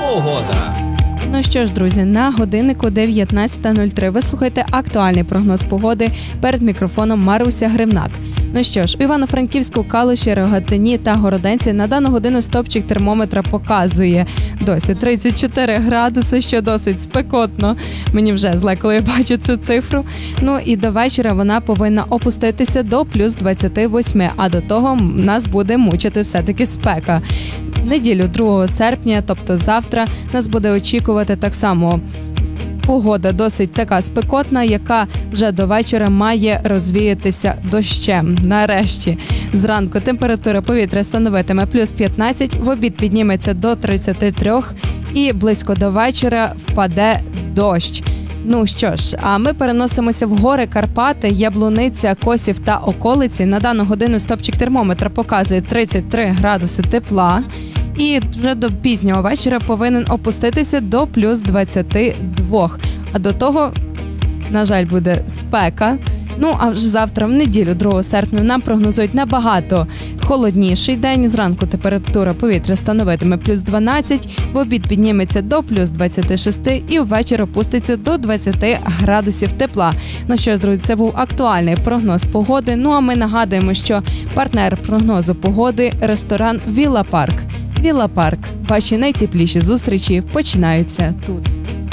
погода. Ну що ж, друзі, на годиннику 19:03 ви слухаєте актуальний прогноз погоди. Перед мікрофоном Маруся Гривнак. Ну що ж, у Івано-Франківську, Калуші, Рогатині та Городенці на дану годину стопчик термометра показує досі 34 градуси, що досить спекотно. Мені вже зле, коли я бачу цю цифру. Ну і до вечора вона повинна опуститися до плюс 28, а до того нас буде мучити все-таки спека. Неділю 2 серпня, тобто завтра, нас буде очікувати так само погода досить така спекотна, яка вже до вечора має розвіятися дощем. Нарешті. Зранку температура повітря становитиме плюс 15, в обід підніметься до 33 і близько до вечора впаде дощ. Ну що ж, а ми переносимося в гори Карпати, Яблуниця, Косів та околиці. На дану годину стопчик термометра показує 33 градуси тепла. І вже до пізнього вечора повинен опуститися до плюс 22. А до того, на жаль, буде спека. Ну, а вже завтра, в неділю, 2 серпня, нам прогнозують набагато холодніший день. Зранку температура повітря становитиме плюс 12, в обід підніметься до плюс 26 і ввечері опуститься до 20 градусів тепла. Ну що ж, друзі, це був актуальний прогноз погоди. Ну, а ми нагадуємо, що партнер прогнозу погоди – ресторан «Вілла Парк». «Вілла Парк». Ваші найтепліші зустрічі починаються тут.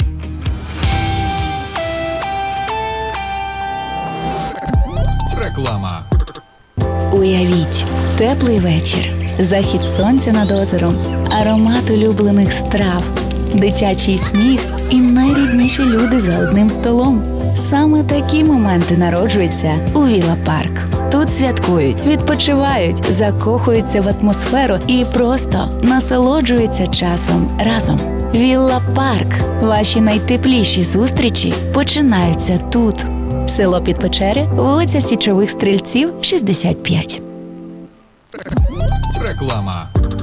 Реклама. Уявіть, теплий вечір, захід сонця над озером, аромат улюблених страв, дитячий сміх і найрідніші люди за одним столом. Саме такі моменти народжуються у Вілла Парк. Тут святкують, відпочивають, закохуються в атмосферу і просто насолоджуються часом разом. Вілла Парк. Ваші найтепліші зустрічі починаються тут. Село Підпечери, вулиця Січових Стрільців, 65. Реклама.